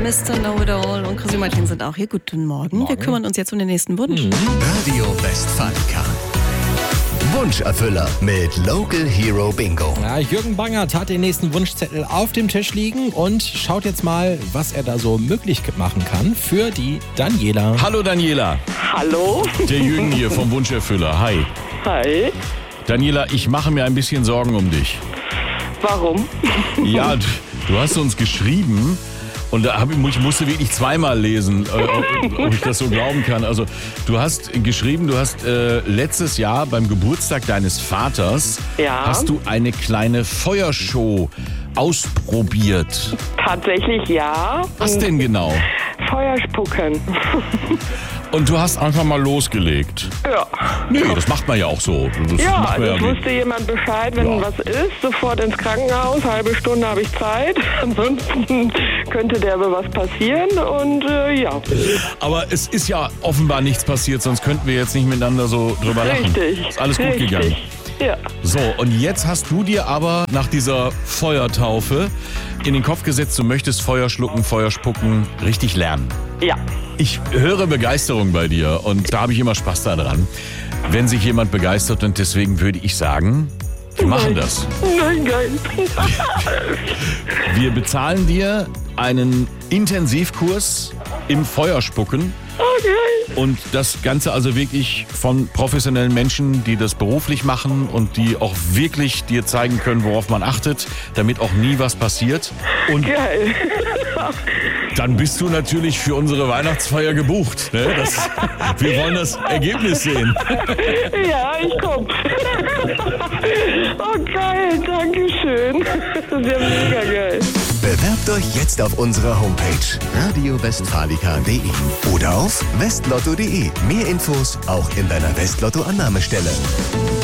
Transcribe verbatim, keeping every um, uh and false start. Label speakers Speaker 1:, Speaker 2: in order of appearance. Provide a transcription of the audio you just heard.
Speaker 1: Mister Know-it-all und Chrissy Martin sind auch hier. Guten Morgen.
Speaker 2: Morgen.
Speaker 1: Wir kümmern uns jetzt um den nächsten Wunsch.
Speaker 2: Mhm.
Speaker 3: Radio Westfalica. Wunscherfüller mit Local Hero Bingo.
Speaker 2: Ja, Jürgen Bangert hat den nächsten Wunschzettel auf dem Tisch liegen und schaut jetzt mal, was er da so möglich machen kann für die Daniela.
Speaker 4: Hallo Daniela,
Speaker 5: Hallo.
Speaker 4: der Jürgen hier vom Wunscherfüller. Hi.
Speaker 5: Hi.
Speaker 4: Daniela, ich mache mir ein bisschen Sorgen um dich.
Speaker 5: Warum?
Speaker 4: Ja, du, du hast uns geschrieben und da hab ich, ich musste wirklich zweimal lesen, äh, ob, ob ich das so glauben kann. Also du hast geschrieben, du hast äh, letztes Jahr beim Geburtstag deines Vaters
Speaker 5: Ja.
Speaker 4: hast du eine kleine Feuershow ausprobiert.
Speaker 5: Tatsächlich ja.
Speaker 4: Was denn genau?
Speaker 5: Feuer spucken.
Speaker 4: Und du hast einfach mal losgelegt.
Speaker 5: Ja.
Speaker 4: Nee, das macht man ja auch so. Das
Speaker 5: Ja,
Speaker 4: macht man
Speaker 5: also es
Speaker 4: ja
Speaker 5: wusste jemand Bescheid, wenn
Speaker 4: Ja.
Speaker 5: was ist, sofort ins Krankenhaus, halbe Stunde habe ich Zeit, ansonsten könnte der was passieren und äh, ja.
Speaker 4: Aber es ist ja offenbar nichts passiert, sonst könnten wir jetzt nicht miteinander so drüber lachen.
Speaker 5: Richtig.
Speaker 4: Ist alles gut
Speaker 5: Richtig.
Speaker 4: gegangen.
Speaker 5: Ja.
Speaker 4: So, und jetzt hast du dir aber nach dieser Feuertaufe in den Kopf gesetzt, du möchtest Feuer schlucken, Feuer spucken, richtig lernen.
Speaker 5: Ja.
Speaker 4: Ich höre Begeisterung bei dir und da habe ich immer Spaß daran, wenn sich jemand begeistert, und deswegen würde ich sagen, wir machen das.
Speaker 5: Nein, geil.
Speaker 4: Wir bezahlen dir einen Intensivkurs im Feuerspucken.
Speaker 5: Okay.
Speaker 4: Und das Ganze also wirklich von professionellen Menschen, die das beruflich machen und die auch wirklich dir zeigen können, worauf man achtet, damit auch nie was passiert. Und
Speaker 5: Geil.
Speaker 4: dann bist du natürlich für unsere Weihnachtsfeier gebucht. Ne? Das, wir wollen das Ergebnis sehen.
Speaker 5: Ja, ich komm. Oh geil, danke schön. Das ist ja mega geil.
Speaker 3: Bewerbt euch jetzt auf unserer Homepage radio westfalica punkt de oder auf westlotto punkt de. Mehr Infos auch in deiner Westlotto-Annahmestelle.